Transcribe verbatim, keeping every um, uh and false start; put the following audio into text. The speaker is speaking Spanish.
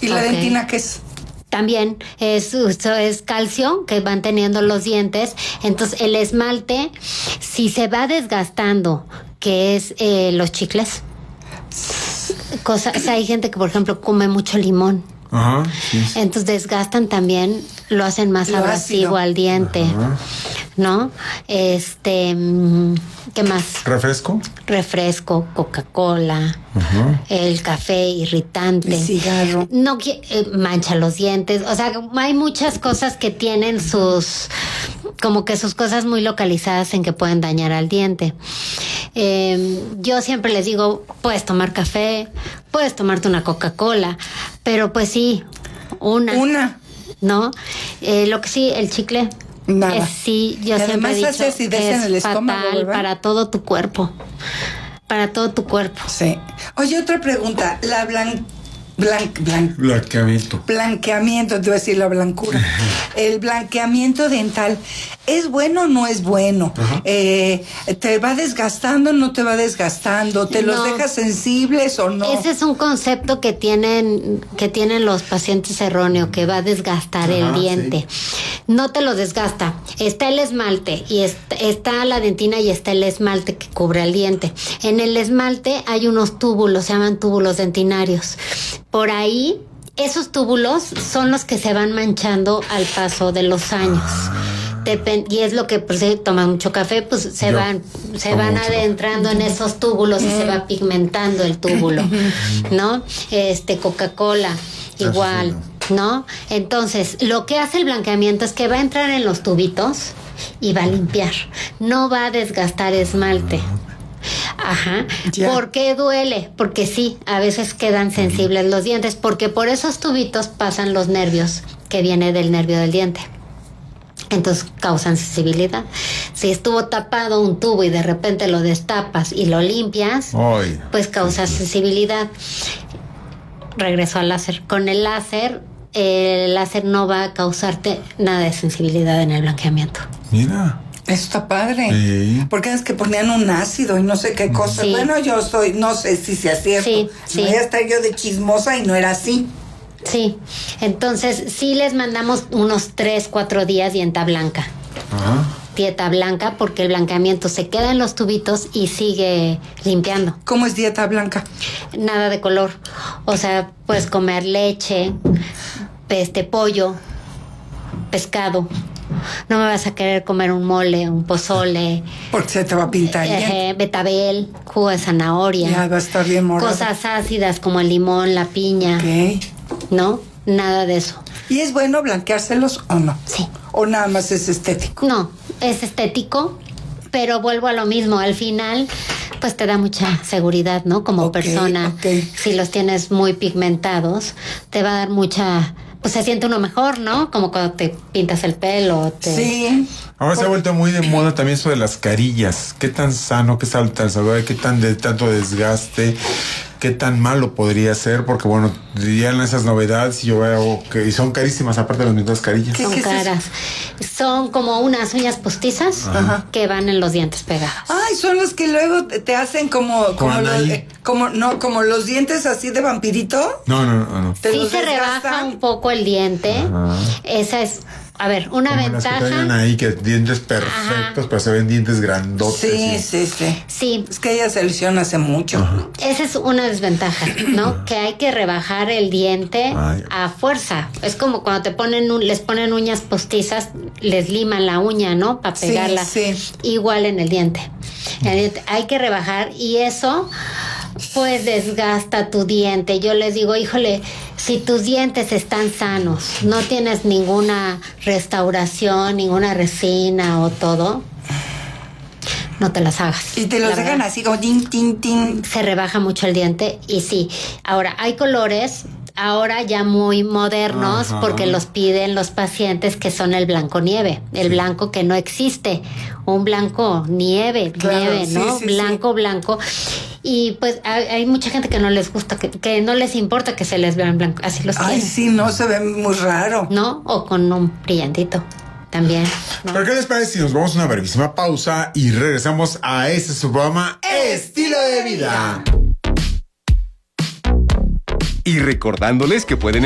¿Y la okay. dentina qué es? También es, es calcio que van teniendo los dientes. Entonces el esmalte, si se va desgastando, que es eh, los chicles, cosas, o sea, hay gente que por ejemplo come mucho limón. Ajá, sí. Entonces desgastan también, lo hacen más lo abrasivo ácido. al diente. Ajá. ¿No? Este, ¿qué más? ¿Refresco? Refresco, Coca-Cola, Ajá. el café irritante. El cigarro. No eh, mancha los dientes. O sea, hay muchas cosas que tienen sus, como que sus cosas muy localizadas en que pueden dañar al diente. Eh, yo siempre les digo, puedes tomar café, puedes tomarte una Coca-Cola, pero pues sí, una. Una. ¿No? Eh, lo que sí, el chicle. Nada. Es, sí, yo Y siempre además he dicho hace acidez que en el es estómago, fatal ¿verdad? para todo tu cuerpo. Para todo tu cuerpo. Sí. Oye, otra pregunta. La blan... Blan... Blan... Blanqueamiento. Blanqueamiento, te voy a decir la blancura. El blanqueamiento dental, ¿es bueno o no es bueno? Eh, ¿Te va desgastando o no te va desgastando? ¿Te los No. deja sensibles o no? Ese es un concepto que tienen, que tienen los pacientes erróneo, que va a desgastar Ajá, el diente. No te lo desgasta. Está el esmalte y está, está la dentina y está el esmalte que cubre el diente. En el esmalte hay unos túbulos, se llaman túbulos dentinarios. Por ahí, esos túbulos son los que se van manchando al paso de los años. Depen- y es lo que, pues, si toman mucho café, pues se Yo van, se tomo van mucho adentrando en esos túbulos y se va pigmentando el túbulo, ¿no? Este, Coca-Cola, igual, ¿no? Entonces, lo que hace el blanqueamiento es que va a entrar en los tubitos y va a limpiar. No va a desgastar esmalte. Ajá. Ya. ¿Por qué duele? Porque sí, a veces quedan sensibles los dientes, porque por esos tubitos pasan los nervios que viene del nervio del diente. Entonces causan sensibilidad. Si estuvo tapado un tubo y de repente lo destapas y lo limpias, Ay. pues causa sensibilidad. Regreso al láser. Con el láser, el láser no va a causarte nada de sensibilidad en el blanqueamiento. Mira. Eso está padre. Sí. Porque es que ponían un ácido y no sé qué cosa. Sí. Bueno, yo soy, no sé si sea cierto. Sí, sí. Voy a estar yo de chismosa y no era así. Sí, entonces sí les mandamos unos tres, cuatro días dieta blanca. Ajá. Dieta blanca porque el blanqueamiento se queda en los tubitos y sigue limpiando. ¿Cómo es dieta blanca? Nada de color. O sea, puedes comer leche, este pollo, pescado. No me vas a querer comer un mole, un pozole, Porque se te va a pintar bien. eh, betabel, jugo de zanahoria. Ya va a estar bien morado. Cosas ácidas como el limón, la piña. Ok. ¿No? Nada de eso. ¿Y es bueno blanqueárselos o no? Sí. ¿O nada más es estético? No, es estético, pero vuelvo a lo mismo. Al final, pues te da mucha seguridad, ¿no? Como Ok, persona. ok. Si los tienes muy pigmentados, te va a dar mucha... Pues se siente uno mejor, ¿no? Como cuando te pintas el pelo. Te... Sí. Ahora se ha vuelto muy de moda también eso de las carillas. ¿Qué tan sano, qué tan saludable, qué tan de tanto desgaste, qué tan malo podría ser? Porque bueno, dirían esas novedades y yo veo que y son carísimas aparte de las mismas carillas. ¿Qué- Son qué es eso? caras. Son como unas uñas postizas Ajá. que van en los dientes pegados. Ay, son los que luego te te hacen como, como los, Anaí. eh, como, no, como los dientes así de vampirito. No, no, no, no. Te Sí los se rebaja desgastan. un poco el diente. Ajá. Esa es, a ver, una Como las que traen ventaja. ahí, que dientes perfectos, Ajá. pero se ven dientes grandotes. Sí, y- sí, sí. Sí, Es que ella se lo hicieron hace mucho. esa es una desventaja, ¿no? Que hay que rebajar el diente Ay. a fuerza. Es como cuando te ponen un- les ponen uñas postizas, les liman la uña, ¿no? Para Sí, pegarla. sí. Igual en el diente. El diente hay que rebajar y eso pues desgasta tu diente. Yo les digo, híjole, si tus dientes están sanos, no tienes ninguna restauración, ninguna resina o todo, no te las hagas. Y te los La dejan verdad. así como tin, tin, tin. Se rebaja mucho el diente y sí. Ahora, hay colores ahora ya muy modernos Ajá. porque los piden los pacientes que son el blanco nieve, el blanco que no existe, un blanco nieve, Claro, nieve, sí, ¿no? sí, blanco, sí. blanco. Y pues hay, hay mucha gente que no les gusta, que, que no les importa que se les vean blanco, así los Ay, quieren, sí, no, se ve muy raro. ¿no? O con un brillantito también, ¿no? ¿Pero qué les parece si nos vamos a una brevísima pausa y regresamos a este su programa Estilo de Vida? Y recordándoles que pueden